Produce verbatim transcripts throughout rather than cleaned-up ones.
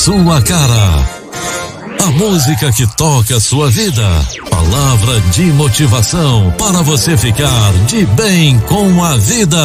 sua cara. A música que toca a sua vida. Palavra de motivação para você ficar de bem com a vida.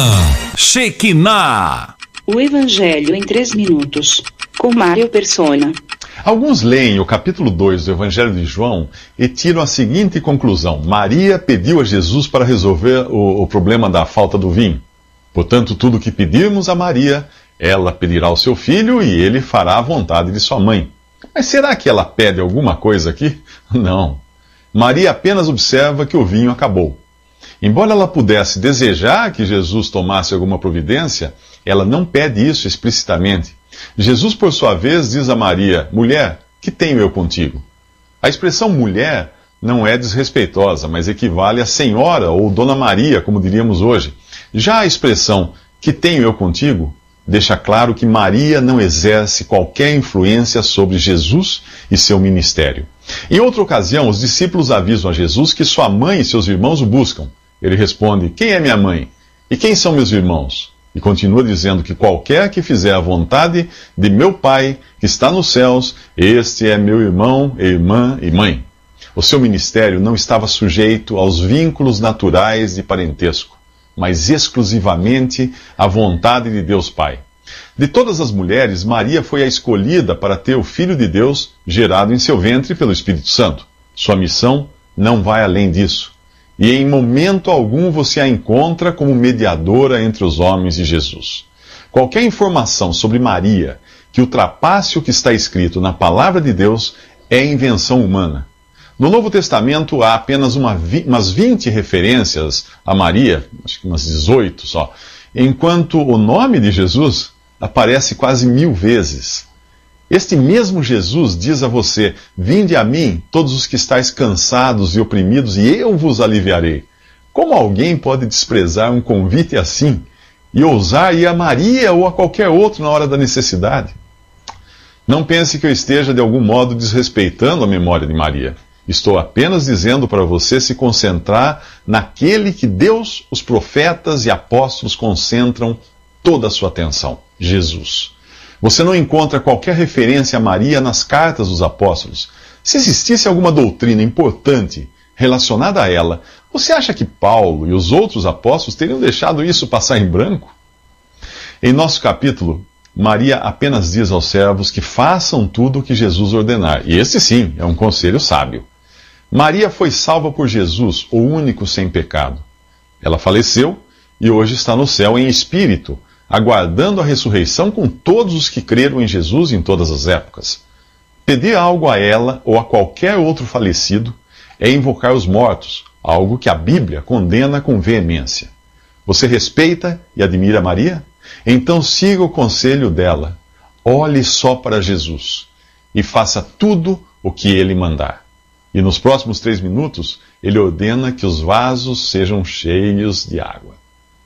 Shekinah. O Evangelho em três minutos, com Mário Persona. Alguns leem o capítulo dois do Evangelho de João e tiram a seguinte conclusão: Maria pediu a Jesus para resolver o, o problema da falta do vinho. Portanto, tudo o que pedirmos a Maria, ela pedirá ao seu filho e ele fará a vontade de sua mãe. Mas será que ela pede alguma coisa aqui? Não. Maria apenas observa que o vinho acabou. Embora ela pudesse desejar que Jesus tomasse alguma providência, ela não pede isso explicitamente. Jesus, por sua vez, diz a Maria: mulher, que tenho eu contigo? A expressão mulher não é desrespeitosa, mas equivale a senhora ou dona Maria, como diríamos hoje. Já a expressão que tenho eu contigo deixa claro que Maria não exerce qualquer influência sobre Jesus e seu ministério. Em outra ocasião, os discípulos avisam a Jesus que sua mãe e seus irmãos o buscam. Ele responde: quem é minha mãe? E quem são meus irmãos? E continua dizendo que qualquer que fizer a vontade de meu Pai, que está nos céus, este é meu irmão, irmã e mãe. O seu ministério não estava sujeito aos vínculos naturais de parentesco, mas exclusivamente à vontade de Deus Pai. De todas as mulheres, Maria foi a escolhida para ter o Filho de Deus gerado em seu ventre pelo Espírito Santo. Sua missão não vai além disso. E em momento algum você a encontra como mediadora entre os homens e Jesus. Qualquer informação sobre Maria que ultrapasse o que está escrito na Palavra de Deus é invenção humana. No Novo Testamento há apenas uma, umas vinte referências a Maria, acho que umas dezoito só, enquanto o nome de Jesus aparece quase mil vezes. Este mesmo Jesus diz a você: vinde a mim, todos os que estáis cansados e oprimidos, e eu vos aliviarei. Como alguém pode desprezar um convite assim e ousar ir a Maria ou a qualquer outro na hora da necessidade? Não pense que eu esteja de algum modo desrespeitando a memória de Maria. Estou apenas dizendo para você se concentrar naquele que Deus, os profetas e apóstolos concentram toda a sua atenção: Jesus. Você não encontra qualquer referência a Maria nas cartas dos apóstolos. Se existisse alguma doutrina importante relacionada a ela, você acha que Paulo e os outros apóstolos teriam deixado isso passar em branco? Em nosso capítulo, Maria apenas diz aos servos que façam tudo o que Jesus ordenar. E esse sim é um conselho sábio. Maria foi salva por Jesus, o único sem pecado. Ela faleceu e hoje está no céu em espírito, aguardando a ressurreição com todos os que creram em Jesus em todas as épocas. Pedir algo a ela ou a qualquer outro falecido é invocar os mortos, algo que a Bíblia condena com veemência. Você respeita e admira Maria? Então siga o conselho dela. Olhe só para Jesus e faça tudo o que ele mandar. E nos próximos três minutos, ele ordena que os vasos sejam cheios de água.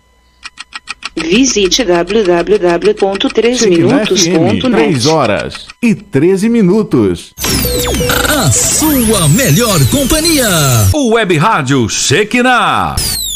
Visite w w w ponto três minutos ponto net. três horas e treze minutos. A sua melhor companhia. O Web Rádio Shekinah.